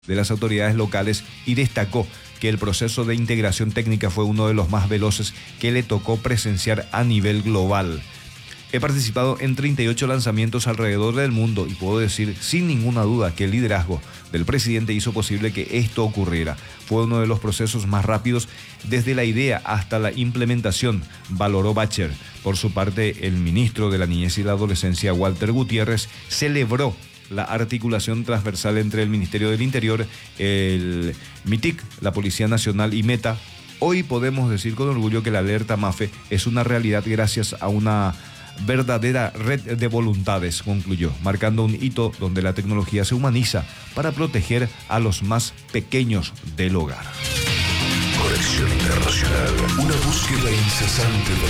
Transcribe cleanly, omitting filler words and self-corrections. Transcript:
de las autoridades locales y destacó que el proceso de integración técnica fue uno de los más veloces que le tocó presenciar a nivel global. He participado en 38 lanzamientos alrededor del mundo y puedo decir sin ninguna duda que el liderazgo del presidente hizo posible que esto ocurriera. Fue uno de los procesos más rápidos desde la idea hasta la implementación, valoró Bacher. Por su parte, el ministro de la Niñez y la Adolescencia, Walter Gutiérrez, celebró la articulación transversal entre el Ministerio del Interior, el MITIC, la Policía Nacional y Meta. Hoy podemos decir con orgullo que la alerta MAFE es una realidad gracias a una verdadera red de voluntades, concluyó, marcando un hito donde la tecnología se humaniza para proteger a los más pequeños del hogar. Conexión Internacional, una búsqueda incesante de